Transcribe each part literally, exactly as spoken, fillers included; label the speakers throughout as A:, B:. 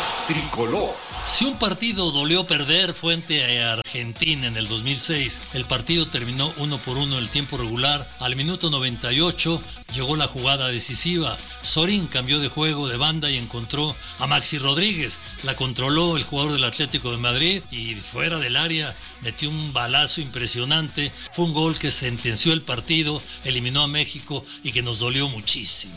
A: Voz Tricolor.
B: Si un partido dolió perder fue ante Argentina en el dos mil seis. El partido terminó uno por uno en el tiempo regular. Al minuto noventa y ocho llegó la jugada decisiva. Sorín cambió de juego de banda y encontró a Maxi Rodríguez. La controló el jugador del Atlético de Madrid y fuera del área metió un balazo impresionante. Fue un gol que sentenció el partido, eliminó a México y que nos dolió muchísimo.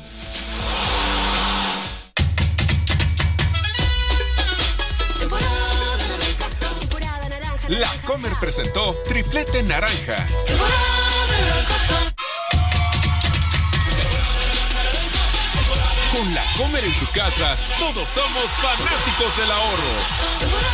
A: La Comer presentó Triplete Naranja. Con La Comer en tu casa, todos somos fanáticos del ahorro.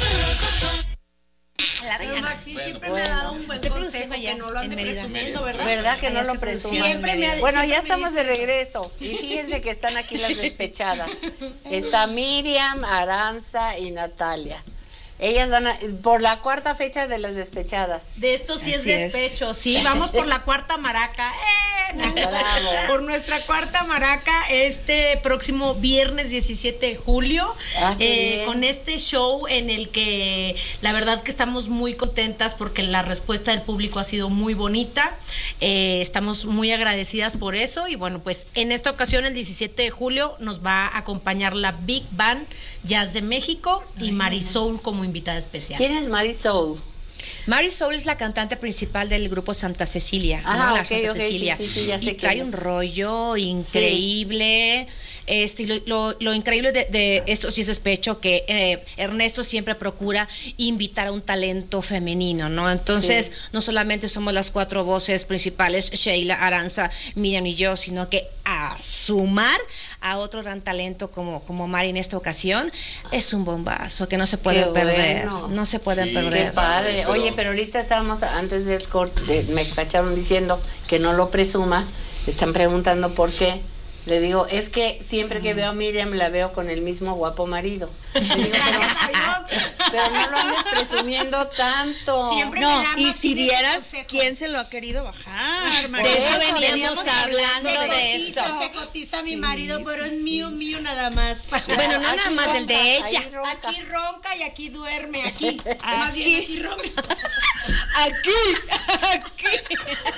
C: Pero Maxi siempre bueno, me ha dado un buen consejo que no lo ande presumiendo, ¿verdad?
D: ¿Verdad que no lo presumas?
C: Siempre me ha,
D: bueno,
C: siempre
D: ya estamos de regreso. Y fíjense que están aquí las despechadas. Está Miriam, Aranza y Natalia. Ellas van a, por la cuarta fecha de las despechadas.
C: De esto sí
E: Así
C: es despecho,
E: es.
C: sí, vamos por la cuarta maraca. ¡Eh!
D: Bravo.
C: Por nuestra cuarta maraca este próximo viernes diecisiete de julio,
D: ah,
C: eh, con este show en el que la verdad que estamos muy contentas porque la respuesta del público ha sido muy bonita. Eh, estamos muy agradecidas por eso y bueno, pues en esta ocasión el diecisiete de julio nos va a acompañar la Big Band Jazz de México y Marisol como invitada especial.
D: ¿Quién es Marisol?
E: Marisol es la cantante principal del grupo Santa Cecilia.
D: Ah,
E: ¿no? La
D: okay,
E: Santa
D: okay,
E: Cecilia.
D: Sí, sí, sí, ya sé
E: y trae
D: quién
E: un
D: es.
E: rollo increíble. Sí. Este, lo, lo, lo increíble de, de esto sí es despecho, que eh, Ernesto siempre procura invitar a un talento femenino, ¿no? Entonces, sí. no solamente somos las cuatro voces principales, Sheila, Aranza, Miriam y yo, sino que a sumar a otro gran talento como, como Mari en esta ocasión, es un bombazo que no se puede
D: Qué
E: perder.
D: Bueno.
E: No se pueden
D: Sí,
E: perder.
D: Qué padre. Oye, pero ahorita estábamos, antes del corte, me cacharon diciendo que no lo presuma. Están preguntando por qué. Le digo, es que siempre que veo a Miriam la veo con el mismo guapo marido. Le digo, pero, pero no lo andes presumiendo tanto.
C: Siempre
E: No,
C: me da
E: y
C: más
E: si
C: dinero
E: vieras
C: consejo.
E: quién se lo ha querido bajar,
D: Por
E: de
D: eso
E: eso veníamos
D: veníamos
E: hablando
C: Se
E: de
C: cotiza,
E: eso.
C: se cotiza mi
E: Sí,
C: marido, pero
E: sí,
C: es
E: sí.
C: mío, mío nada más.
E: Bueno, no
D: Aquí
E: nada más el de
D: ronca,
E: ella.
D: ahí ronca.
C: Aquí ronca y aquí duerme, aquí. Más bien
E: Aquí.
C: aquí ronca.
E: Aquí, aquí.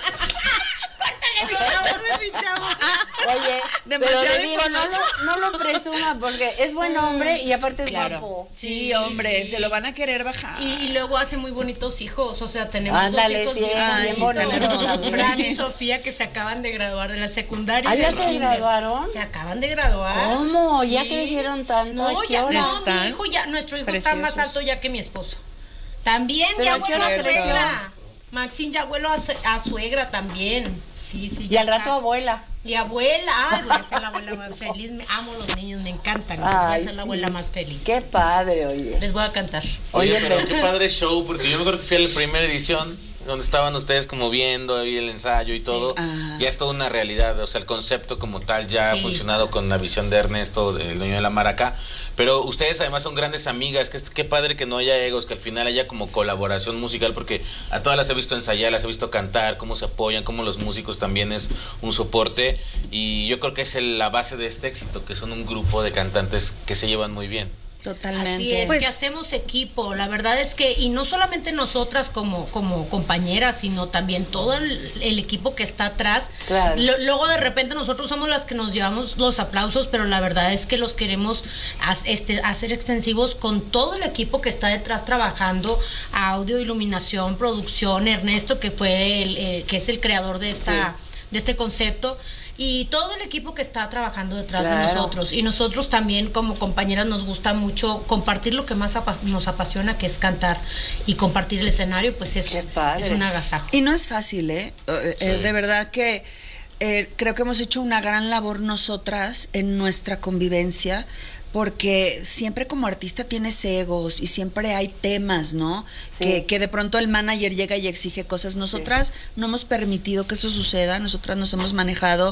D: Oye, pero
E: Demasiada
D: le digo, no lo, no lo presuma porque es buen hombre y aparte es
E: Claro.
D: guapo.
E: Sí, hombre, se lo van a querer bajar.
C: Y, y luego hace muy bonitos hijos, o sea, tenemos
D: Ándale,
C: dos
D: sí,
C: hijos bien,
E: Ay,
D: bien
E: sí,
C: bonitos.
E: están
D: bonitos.
E: hermosos.
C: Fran y Sofía, que se acaban de graduar de la secundaria.
D: ¿Ah,
C: y
D: ya
C: del
D: se
C: kinder.
D: graduaron?
C: Se acaban de graduar.
D: ¿Cómo? ¿Ya
C: Sí.
D: crecieron tanto?
C: No,
D: ¿A qué
C: ya,
D: hora?
C: no, mi
E: Están
C: hijo ya, nuestro hijo está más
E: preciosos.
C: alto ya que mi esposo. También
D: Pero
C: ya
D: ¿a qué
C: abuelo
D: hora
C: a
D: creció?
C: suegra. Maxine ya abuelo a, su- a suegra también. Sí, sí.
D: Y
C: ya
D: al rato
C: está.
D: abuela.
C: Y abuela, ay, voy a ser la abuela más feliz. Me amo los niños, me encantan. Voy a
D: Ay,
C: ser la
D: sí.
C: abuela más feliz.
D: Qué padre, oye.
C: Les voy a cantar.
D: Oye,
F: Oye, pero
D: pero-
F: qué padre show, porque yo me acuerdo que fui a la primera edición, donde estaban ustedes como viendo ahí el ensayo y todo.
E: Ah.
F: Ya es toda una realidad, o sea, el concepto como tal ya
C: Sí.
F: ha funcionado con la visión de Ernesto, el dueño de la maraca. Pero ustedes además son grandes amigas, que es- qué padre que no haya egos, que al final haya como colaboración musical, porque a todas las he visto ensayar, las he visto cantar, cómo se apoyan, cómo los músicos también es un soporte. Y yo creo que es el- la base de este éxito, que son un grupo de cantantes que se llevan muy bien.
E: Totalmente.
C: Así es,
E: Pues,
C: que hacemos equipo, la verdad es que, y no solamente nosotras como, como compañeras, sino también todo el, el equipo que está atrás.
D: Claro.
C: Lo- luego de repente nosotros somos las que nos llevamos los aplausos, pero la verdad es que los queremos as- este, hacer extensivos con todo el equipo que está detrás trabajando, audio, iluminación, producción, Ernesto, que fue el, eh, que es el creador de esta, de este concepto. Y todo el equipo que está trabajando detrás
D: Claro.
C: de nosotros. Y nosotros también como compañeras nos gusta mucho compartir lo que más apa- nos apasiona, que es cantar. Y compartir el escenario, pues es,
D: Qué padre.
C: es un agasajo.
E: Y no es fácil, ¿eh? Eh,
F: Sí.
E: eh, de verdad que eh, creo que hemos hecho una gran labor nosotras en nuestra convivencia, porque siempre como artista tienes egos y siempre hay temas, ¿no?
D: Sí.
E: Que, que de pronto el manager llega y exige cosas. Nosotras no hemos permitido que eso suceda, nosotras nos hemos manejado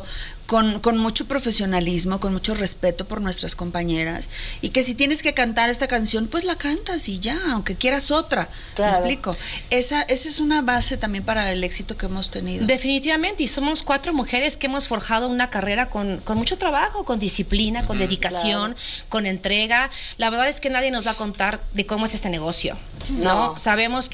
G: con, con mucho profesionalismo, con mucho respeto por nuestras compañeras, y que si tienes que cantar esta canción, pues la cantas y ya, aunque quieras otra.
D: Claro.
G: ¿Me explico? Esa, esa es una base también para el éxito que hemos tenido.
E: Definitivamente, y somos cuatro mujeres que hemos forjado una carrera con, con mucho trabajo, con disciplina, con dedicación, claro. con entrega. La verdad es que nadie nos va a contar de cómo es este negocio, ¿no?
D: No.
E: Sabemos